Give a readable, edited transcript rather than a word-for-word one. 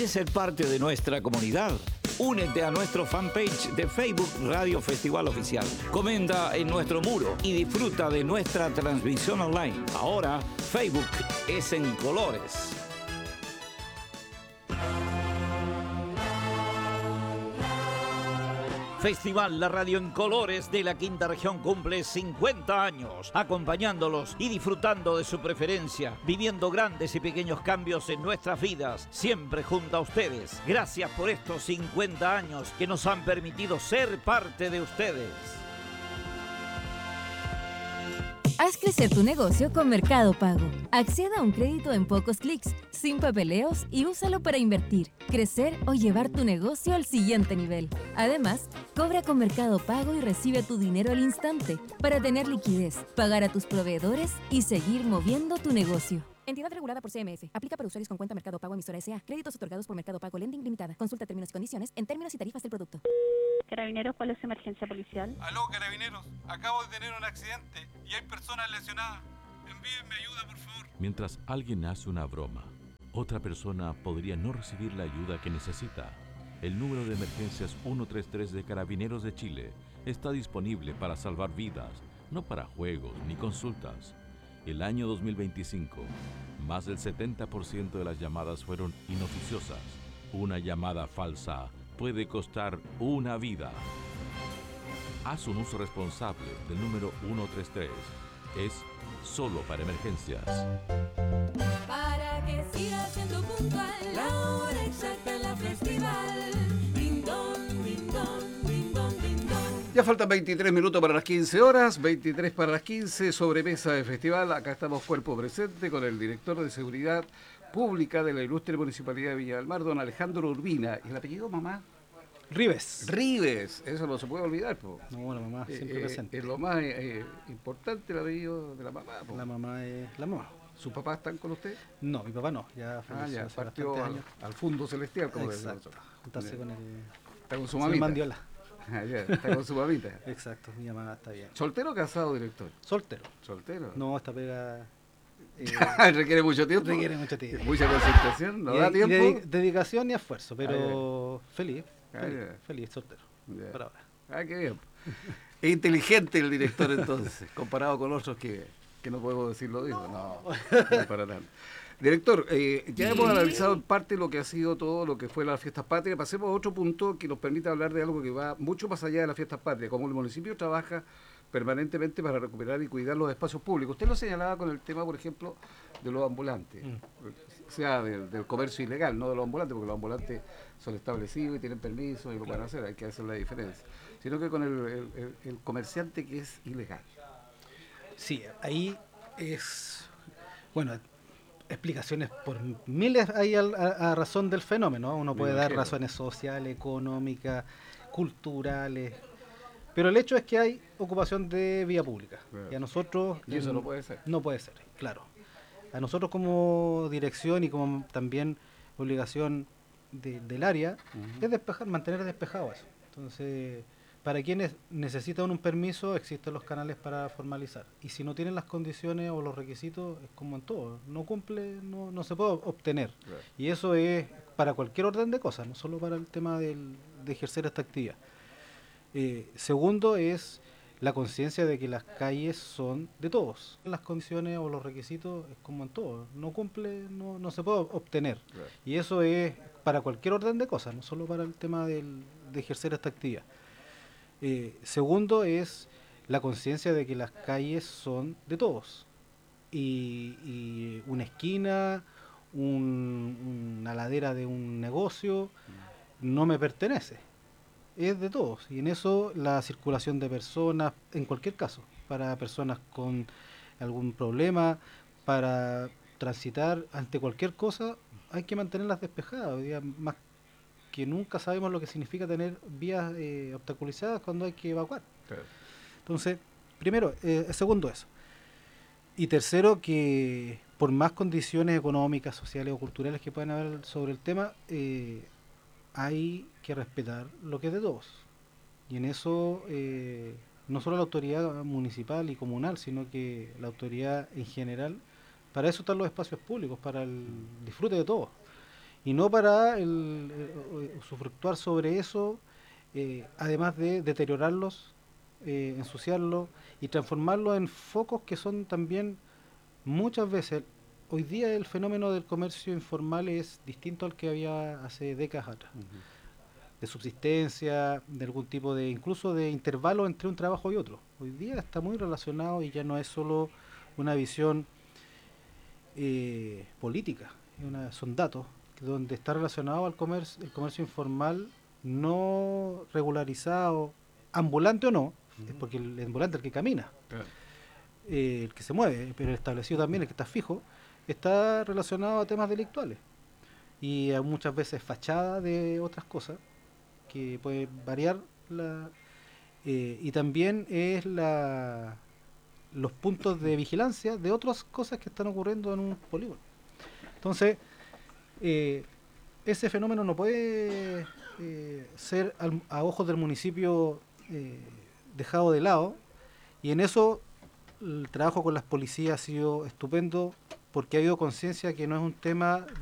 ¿Quieres ser parte de nuestra comunidad? Únete a nuestro fanpage de Facebook Radio Festival Oficial. Comenta en nuestro muro y disfruta de nuestra transmisión online. Ahora, Facebook es en colores. Festival La Radio en Colores de la Quinta Región cumple 50 años, acompañándolos y disfrutando de su preferencia, viviendo grandes y pequeños cambios en nuestras vidas, siempre junto a ustedes. Gracias por estos 50 años que nos han permitido ser parte de ustedes. Haz crecer tu negocio con Mercado Pago. Acceda a un crédito en pocos clics, sin papeleos y úsalo para invertir, crecer o llevar tu negocio al siguiente nivel. Además, cobra con Mercado Pago y recibe tu dinero al instante para tener liquidez, pagar a tus proveedores y seguir moviendo tu negocio. Entidad regulada por CMF. Aplica para usuarios con cuenta Mercado Pago emisora S.A. Créditos otorgados por Mercado Pago Lending Limitada. Consulta términos y condiciones en términos y tarifas del producto. Carabineros, ¿cuál es su emergencia policial? Aló, Carabineros. Acabo de tener un accidente y hay personas lesionadas. Envíenme ayuda, por favor. Mientras alguien hace una broma, otra persona podría no recibir la ayuda que necesita. El número de emergencias 133 de Carabineros de Chile está disponible para salvar vidas, no para juegos ni consultas. El año 2025, más del 70% de las llamadas fueron inoficiosas. Una llamada falsa puede costar una vida. Haz un uso responsable del número 133. Es solo para emergencias. Para que siga siendo puntual, la hora exacta en la festival. Ding dong, ding dong, ding dong, ding dong. Ya faltan 23 minutos para las 15 horas, 23 para las 15, sobremesa de festival. Acá estamos cuerpo presente con el director de Seguridad Pública de la Ilustre Municipalidad de Viña del Mar, don Alejandro Urbina. ¿Y el apellido, mamá? Rives. Rives, eso no se puede olvidar, po. No, la mamá siempre presente. Es lo más importante el apellido de la mamá, po. La mamá es la mamá. ¿Sus papás están con usted? No, mi papá no, ya falleció hace partió bastantes años. al fondo celestial, como decimos Exacto, nosotros. juntarse con el... Está con su mamita. Mandiola. Está con su mamita. Exacto, mi mamá está bien. ¿Soltero o casado, director? Soltero. ¿Soltero? No, esta pega... ¿Requiere mucho tiempo? Requiere mucho tiempo. ¿Mucha concentración? ¿No da tiempo? Dedicación y esfuerzo, pero feliz. Feliz, soltero. Por ahora. Qué bien. Es inteligente el director entonces, comparado con otros que no podemos decirlo mismo. No para nada. Director, ya hemos analizado en parte lo que ha sido todo lo que fue las fiestas patrias. Pasemos a otro punto que nos permite hablar de algo que va mucho más allá de las fiestas patrias, como el municipio trabaja permanentemente para recuperar y cuidar los espacios públicos. Usted lo señalaba con el tema, por ejemplo, de los ambulantes, o sea, del comercio ilegal, no de los ambulantes, porque los ambulantes son establecidos y tienen permiso y lo pueden hacer, hay que hacer la diferencia, sino que con el comerciante que es ilegal. Sí, ahí es, bueno, explicaciones por miles hay a razón del fenómeno. Uno puede dar razones sociales, económicas, culturales, pero el hecho es que hay ocupación de vía pública. Y a nosotros... Y eso no puede ser. No puede ser, claro. A nosotros como dirección y como también obligación del área es despejar, mantener despejado eso. Entonces, para quienes necesitan un permiso, existen los canales para formalizar. Y si no tienen las condiciones o los requisitos, es como en todo. No cumple, no se puede obtener. Y eso es para cualquier orden de cosas, no solo para el tema de ejercer esta actividad. Segundo es la conciencia de que las calles son de todos. Las condiciones o los requisitos es como en todo. No cumple, no se puede obtener. Y eso es para cualquier orden de cosas, no solo para el tema de ejercer esta actividad. Segundo es la conciencia de que las calles son de todos. Y una esquina, una ladera de un negocio, no me pertenece. Es de todos, y en eso la circulación de personas, en cualquier caso, para personas con algún problema, para transitar ante cualquier cosa, hay que mantenerlas despejadas. Hoy día más que nunca sabemos lo que significa tener vías obstaculizadas cuando hay que evacuar. Claro. Entonces, primero, segundo eso. Y tercero, que por más condiciones económicas, sociales o culturales que puedan haber sobre el tema, hay que respetar lo que es de todos. Y en eso no solo la autoridad municipal y comunal, sino que la autoridad en general, para eso están los espacios públicos, para el disfrute de todos. y no para usufructuar sobre eso, además de deteriorarlos, ensuciarlos y transformarlos en focos que son también muchas veces. Hoy día el fenómeno del comercio informal es distinto al que había hace décadas atrás, de subsistencia, de algún tipo de, incluso de intervalo entre un trabajo y otro. Hoy día está muy relacionado y ya no es solo una visión política, son datos donde está relacionado al comercio, el comercio informal no regularizado, ambulante o no, es porque el ambulante es el que camina, Claro. El que se mueve, pero el establecido también, el que está fijo, está relacionado a temas delictuales y a muchas veces fachada de otras cosas que puede variar y también es los puntos de vigilancia de otras cosas que están ocurriendo en un polígono. Entonces, ese fenómeno no puede ser a ojos del municipio dejado de lado, y en eso el trabajo con las policías ha sido estupendo porque ha habido conciencia que no es un tema